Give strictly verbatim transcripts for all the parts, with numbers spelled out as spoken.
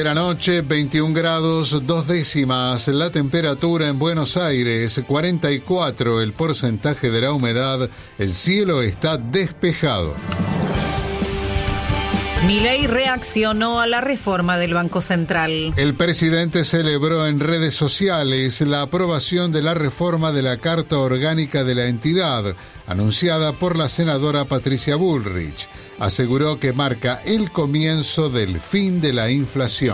De la noche, veintiún grados, dos décimas. La temperatura en Buenos Aires, cuarenta y cuatro el porcentaje de la humedad. El cielo está despejado. Milei reaccionó a la reforma del Banco Central. El presidente celebró en redes sociales la aprobación de la reforma de la Carta Orgánica de la entidad, anunciada por la senadora Patricia Bullrich. Aseguró que marca el comienzo del fin de la inflación.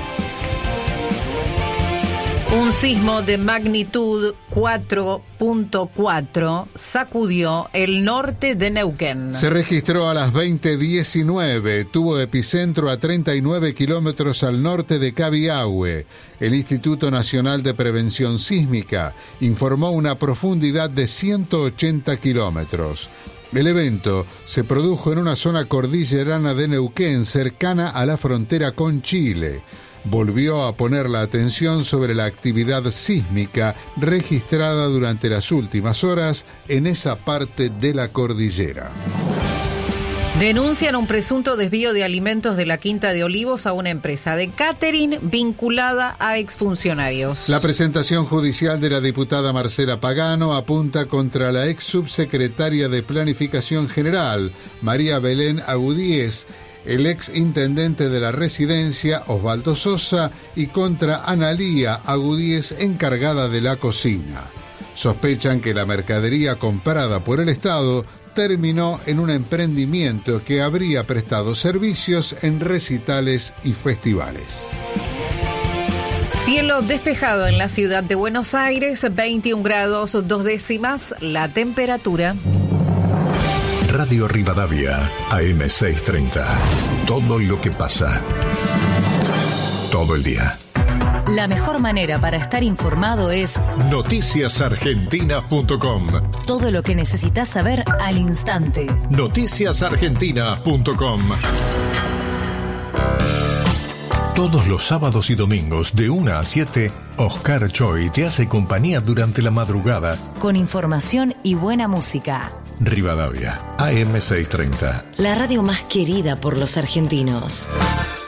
Un sismo de magnitud cuatro punto cuatro sacudió el norte de Neuquén. Se registró a las veinte diecinueve, tuvo epicentro a treinta y nueve kilómetros al norte de Cabiahue. El Instituto Nacional de Prevención Sísmica informó una profundidad de ciento ochenta kilómetros. El evento se produjo en una zona cordillerana de Neuquén, cercana a la frontera con Chile. Volvió a poner la atención sobre la actividad sísmica registrada durante las últimas horas en esa parte de la cordillera. Denuncian un presunto desvío de alimentos de la Quinta de Olivos a una empresa de catering vinculada a exfuncionarios. La presentación judicial de la diputada Marcela Pagano apunta contra la ex subsecretaria de Planificación General, María Belén Agudíez, el ex intendente de la residencia, Osvaldo Sosa, y contra Analía Agudíez, encargada de la cocina. Sospechan que la mercadería comprada por el Estado terminó en un emprendimiento que habría prestado servicios en recitales y festivales. Cielo despejado en la ciudad de Buenos Aires, veintiún grados, dos décimas la temperatura. Radio Rivadavia, A M seiscientos treinta. Todo lo que pasa. Todo el día. La mejor manera para estar informado es noticias argentinas punto com. Todo lo que necesitas saber al instante. noticias argentinas punto com. Todos los sábados y domingos de una a siete, Oscar Choi te hace compañía durante la madrugada. Con información y buena música. Rivadavia, A M seiscientos treinta. La radio más querida por los argentinos.